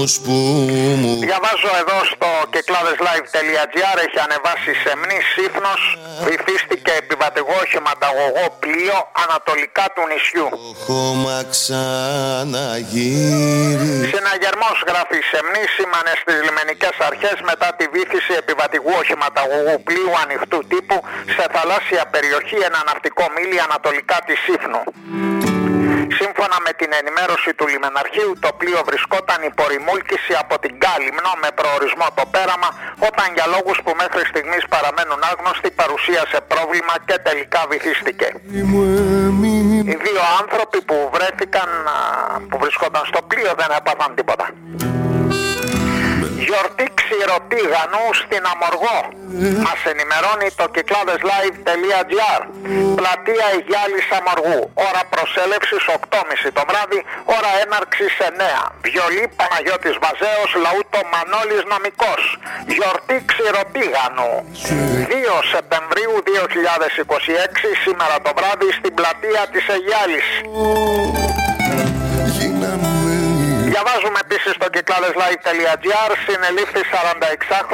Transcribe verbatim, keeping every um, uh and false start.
Διαβάζω εδώ στο κυκλάδες λάιβ τελεία τζι άρ, έχει ανεβάσει σεμνής ύφνος, βυθίστηκε επιβατηγό οχηματαγωγό πλοίο ανατολικά του νησιού. Συναγερμός, γράφει σεμνής, σήμανε στις λιμενικές αρχές μετά τη βύθιση επιβατηγού οχηματαγωγού πλοίου ανοιχτού τύπου σε θαλάσσια περιοχή ένα ναυτικό μίλι ανατολικά της Ήφνου. Σύμφωνα με την ενημέρωση του λιμεναρχείου, το πλοίο βρισκόταν υπό ρημούλκηση από την Κάλυμνο με προορισμό το πέραμα, όταν για λόγους που μέχρι στιγμής παραμένουν άγνωστοι παρουσίασε πρόβλημα και τελικά βυθίστηκε. Οι δύο άνθρωποι που βρέθηκαν, που βρισκόταν στο πλοίο, δεν έπαθαν τίποτα. Γιορτή ξηροτίγανου στην Αμοργό. Μας ενημερώνει το κυκλάδες λάιβ τελεία τζι άρ. Πλατεία Αιγιάλης Αμοργού. Ώρα προσέλευσης οκτώ και μισή το βράδυ, ώρα έναρξης εννέα. Βιολί Παναγιώτης Βαζέος, λαούτο Μανώλης Νομικός. Γιορτή ξηροτίγανου. δύο Σεπτεμβρίου δύο χιλιάδες είκοσι έξι, σήμερα το βράδυ, στην πλατεία της Αιγιάλης. Διαβάζουμε επίσης στο κυκλάδες λάιβ τελεία τζι άρ, συνελήφθη σαρανταεξάχρονος